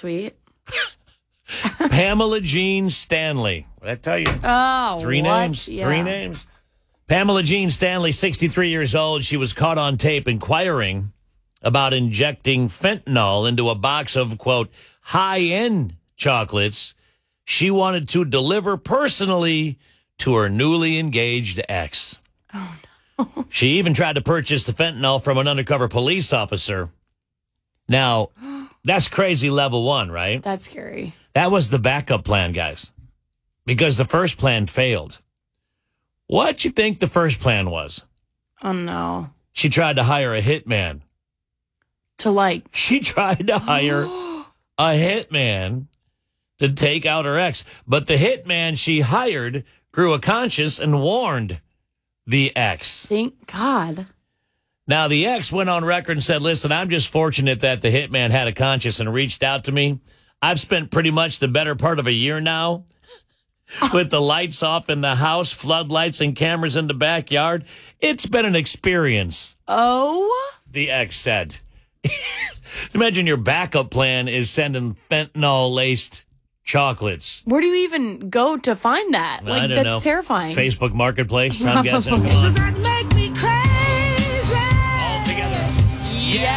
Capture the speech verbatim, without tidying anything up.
sweet. Pamela Jean Stanley. What did I tell you? Oh, Three what? names. Yeah. Three names. Pamela Jean Stanley, sixty-three years old. She was caught on tape inquiring about injecting fentanyl into a box of, quote, high-end chocolates she wanted to deliver personally to her newly engaged ex. Oh, no. She even tried to purchase the fentanyl from an undercover police officer. Now, that's crazy level one, right? That's scary. That was the backup plan, guys, because the first plan failed. What you think the first plan was? Oh, no. She tried to hire a hitman. To like. She tried to hire a hitman to take out her ex. But the hitman she hired grew a conscience and warned the ex. Thank God. Now, the ex went on record and said, listen, I'm just fortunate that the hitman had a conscience and reached out to me. I've spent pretty much the better part of a year now with the lights off in the house, floodlights and cameras in the backyard. It's been an experience, Oh? the ex said. Imagine your backup plan is sending fentanyl-laced chocolates. Where do you even go to find that? I Like, don't that's know. terrifying. Facebook Marketplace, I'm guessing. Come on. Does that make me crazy? All together. Yeah.